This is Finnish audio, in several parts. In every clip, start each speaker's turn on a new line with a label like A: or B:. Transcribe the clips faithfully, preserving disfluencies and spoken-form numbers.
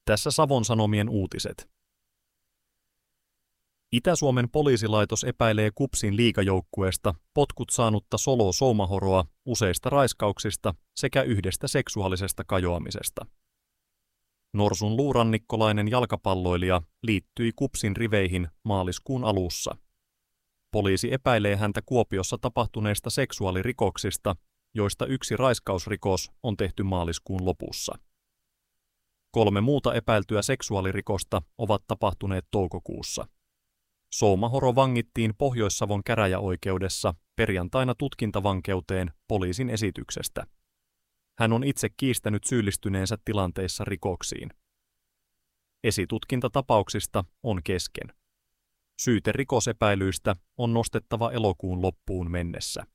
A: Tässä Savon Sanomien uutiset. Itä-Suomen poliisilaitos epäilee KuPSin liigajoukkueesta potkut saanutta Solo Soumahoroa useista raiskauksista sekä yhdestä seksuaalisesta kajoamisesta. Norsun luurannikkolainen jalkapalloilija liittyi KuPSin riveihin maaliskuun alussa. Poliisi epäilee häntä Kuopiossa tapahtuneista seksuaalirikoksista, joista yksi raiskausrikos on tehty maaliskuun lopussa. Kolme muuta epäiltyä seksuaalirikosta ovat tapahtuneet toukokuussa. Soumahoro vangittiin Pohjois-Savon käräjäoikeudessa perjantaina tutkintavankeuteen poliisin esityksestä. Hän on itse kiistänyt syyllistyneensä tilanteissa rikoksiin. Esitutkinta tapauksista on kesken. Syyte rikosepäilyistä on nostettava elokuun loppuun mennessä.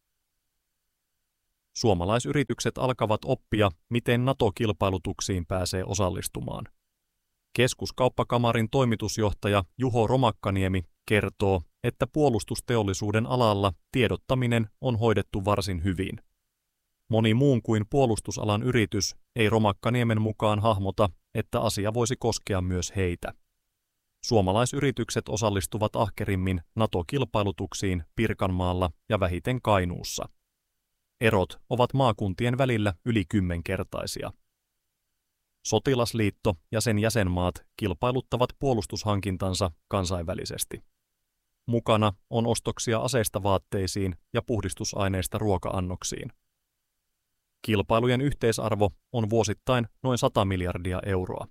A: Suomalaisyritykset alkavat oppia, miten NATO-kilpailutuksiin pääsee osallistumaan. Keskuskauppakamarin toimitusjohtaja Juho Romakkaniemi kertoo, että puolustusteollisuuden alalla tiedottaminen on hoidettu varsin hyvin. Moni muun kuin puolustusalan yritys ei Romakkaniemen mukaan hahmota, että asia voisi koskea myös heitä. Suomalaisyritykset osallistuvat ahkerimmin NATO-kilpailutuksiin Pirkanmaalla ja vähiten Kainuussa. Erot ovat maakuntien välillä yli kymmenkertaisia. Sotilasliitto ja sen jäsenmaat kilpailuttavat puolustushankintansa kansainvälisesti. Mukana on ostoksia aseista vaatteisiin ja puhdistusaineista ruoka-annoksiin. Kilpailujen yhteisarvo on vuosittain noin sata miljardia euroa.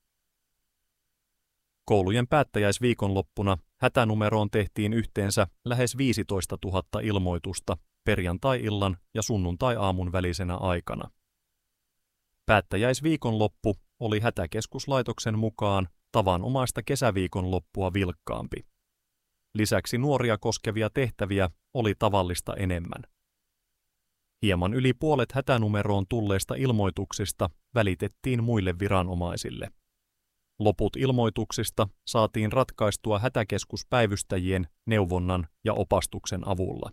A: Koulujen päättäjäisviikonloppuna hätänumeroon tehtiin yhteensä lähes viisitoista tuhatta ilmoitusta perjantai-illan ja sunnuntai-aamun välisenä aikana. Päättäjäisviikonloppu oli Hätäkeskuslaitoksen mukaan tavanomaista kesäviikonloppua vilkkaampi. Lisäksi nuoria koskevia tehtäviä oli tavallista enemmän. Hieman yli puolet hätänumeroon tulleista ilmoituksista välitettiin muille viranomaisille. Loput ilmoituksista saatiin ratkaistua hätäkeskuspäivystäjien neuvonnan ja opastuksen avulla.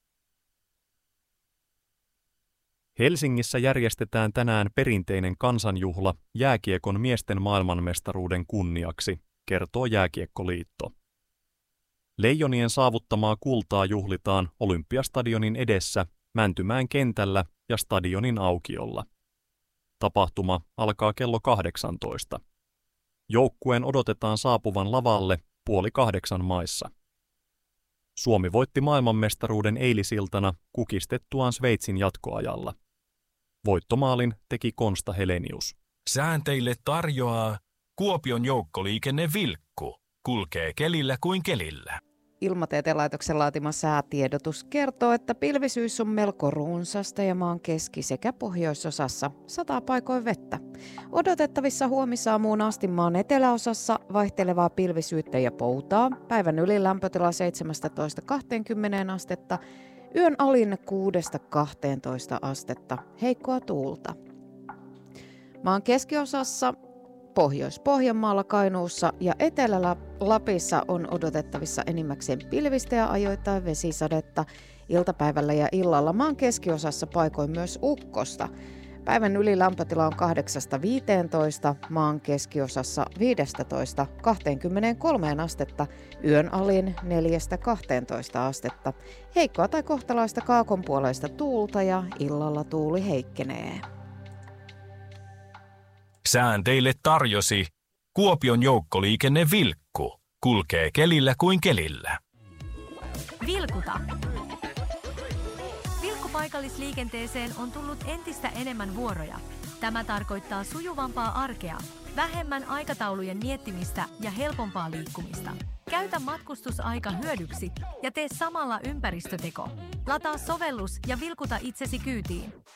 A: Helsingissä järjestetään tänään perinteinen kansanjuhla jääkiekon miesten maailmanmestaruuden kunniaksi, kertoo Jääkiekkoliitto. Leijonien saavuttamaa kultaa juhlitaan Olympiastadionin edessä, Mäntymäen kentällä ja stadionin aukiolla. Tapahtuma alkaa kello kahdeksantoista. Joukkueen odotetaan saapuvan lavalle puoli kahdeksan maissa. Suomi voitti maailmanmestaruuden eilisiltana kukistettuaan Sveitsin jatkoajalla. Voittomaalin teki Konsta Helenius.
B: Sään teille tarjoaa Kuopion joukkoliikenne Vilkku. Kulkee kelillä kuin kelillä.
C: Ilmatieteen laitoksen laatima säätiedotus kertoo, että pilvisyys on melko runsasta ja maan keski- sekä pohjoisosassa sataa paikoin vettä. Odotettavissa huomisaamuun asti maan eteläosassa vaihtelevaa pilvisyyttä ja poutaa. Päivän ylin lämpötila seitsemästätoista kaksikymmentä astetta, yön alin kuudesta kahteentoista astetta, heikkoa tuulta. Maan keskiosassa Pohjois-Pohjanmaalla, Kainuussa ja Etelä-Lapissa on odotettavissa enimmäkseen pilvistä ja ajoittain vesisadetta. Iltapäivällä ja illalla maan keskiosassa paikoin myös ukkosta. Päivän ylilämpötila on kahdeksasta viiteentoista, maan keskiosassa viidestätoista kaksikymmentäkolme astetta, yön alin neljästä kahteentoista astetta. Heikkoa tai kohtalaista kaakonpuoleista tuulta ja illalla tuuli heikkenee.
B: Sään teille tarjosi Kuopion joukkoliikenne Vilkku. Kulkee kelillä kuin kelillä.
D: Vilkuta. Vilkkupaikallisliikenteeseen on tullut entistä enemmän vuoroja. Tämä tarkoittaa sujuvampaa arkea, vähemmän aikataulujen miettimistä ja helpompaa liikkumista. Käytä matkustusaika hyödyksi ja tee samalla ympäristöteko. Lataa sovellus ja vilkuta itsesi kyytiin.